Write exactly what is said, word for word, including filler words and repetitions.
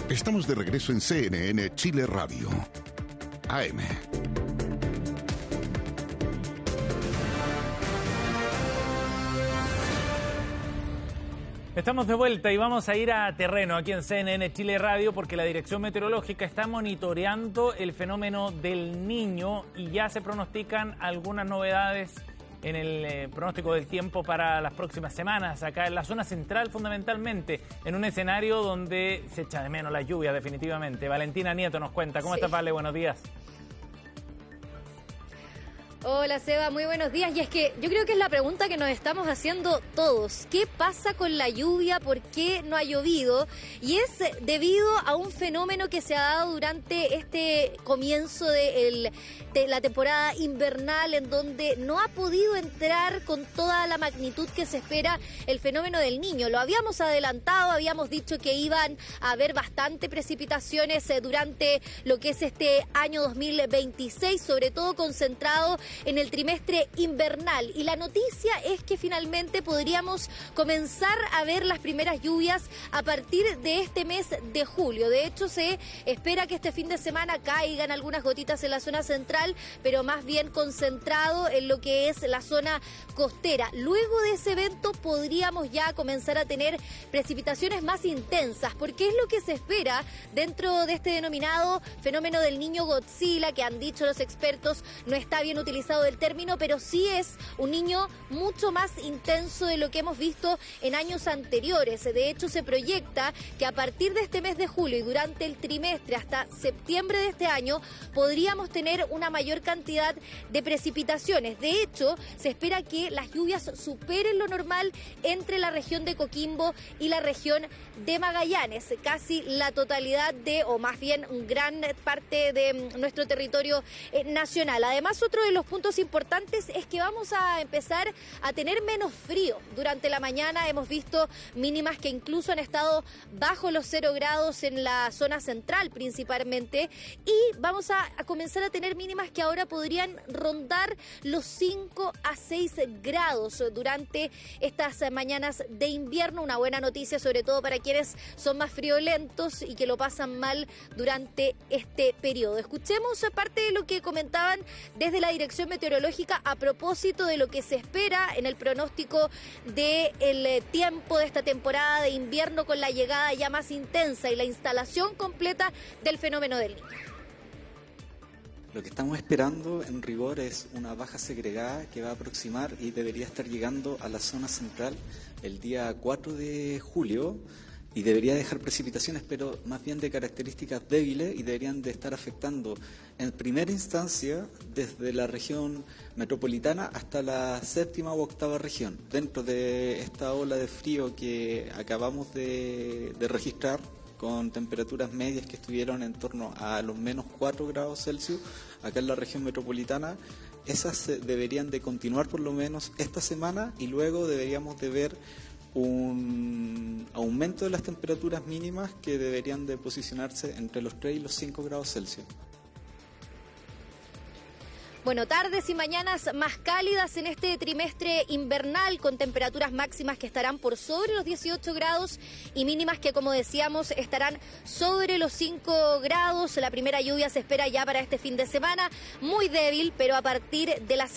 Estamos de regreso en C N N Chile Radio. A M. Estamos de vuelta y vamos a ir a terreno aquí en C N N Chile Radio porque la Dirección Meteorológica está monitoreando el fenómeno del Niño y ya se pronostican algunas novedades en el eh, pronóstico del tiempo para las próximas semanas, acá en la zona central fundamentalmente, en un escenario donde se echa de menos la lluvia definitivamente. Valentina Nieto nos cuenta. ¿Cómo sí. estás, Vale? Buenos días. Hola Seba, muy buenos días. Y es que yo creo que es la pregunta que nos estamos haciendo todos. ¿Qué pasa con la lluvia? ¿Por qué no ha llovido? Y es debido a un fenómeno que se ha dado durante este comienzo de, el, de la temporada invernal, en donde no ha podido entrar con toda la magnitud que se espera el fenómeno del Niño. Lo habíamos adelantado, habíamos dicho que iban a haber bastante precipitaciones durante lo que es este año dos mil veintiséis, sobre todo concentrado en el trimestre invernal, y la noticia es que finalmente podríamos comenzar a ver las primeras lluvias a partir de este mes de julio. De hecho, se espera que este fin de semana caigan algunas gotitas en la zona central, pero más bien concentrado en lo que es la zona costera. Luego de ese evento podríamos ya comenzar a tener precipitaciones más intensas, porque es lo que se espera dentro de este denominado fenómeno del Niño Godzilla, que han dicho los expertos no está bien utilizado del término, pero sí es un niño mucho más intenso de lo que hemos visto en años anteriores. De hecho, se proyecta que a partir de este mes de julio y durante el trimestre hasta septiembre de este año podríamos tener una mayor cantidad de precipitaciones. De hecho, se espera que las lluvias superen lo normal entre la región de Coquimbo y la región de Magallanes, casi la totalidad de, o más bien gran parte de nuestro territorio eh, nacional. Además, otro de los puntos importantes es que vamos a empezar a tener menos frío. Durante la mañana hemos visto mínimas que incluso han estado bajo los cero grados en la zona central principalmente, y vamos a, a comenzar a tener mínimas que ahora podrían rondar los cinco a seis grados durante estas mañanas de invierno. Una buena noticia sobre todo para quienes son más friolentos y que lo pasan mal durante este periodo. Escuchemos parte de lo que comentaban desde la Dirección Meteorológica a propósito de lo que se espera en el pronóstico del tiempo de esta temporada de invierno, con la llegada ya más intensa y la instalación completa del fenómeno del Niño. Lo que estamos esperando en rigor es una baja segregada que va a aproximar y debería estar llegando a la zona central el día cuatro de julio. Y debería dejar precipitaciones, pero más bien de características débiles, y deberían de estar afectando en primera instancia desde la región metropolitana hasta la séptima u octava región. Dentro de esta ola de frío que acabamos de, de registrar, con temperaturas medias que estuvieron en torno a los menos cuatro grados Celsius, acá en la región metropolitana, esas deberían de continuar por lo menos esta semana, y luego deberíamos de ver un aumento de las temperaturas mínimas que deberían de posicionarse entre los tres y los cinco grados Celsius. Bueno, tardes y mañanas más cálidas en este trimestre invernal, con temperaturas máximas que estarán por sobre los dieciocho grados y mínimas que, como decíamos, estarán sobre los cinco grados. La primera lluvia se espera ya para este fin de semana, muy débil, pero a partir de las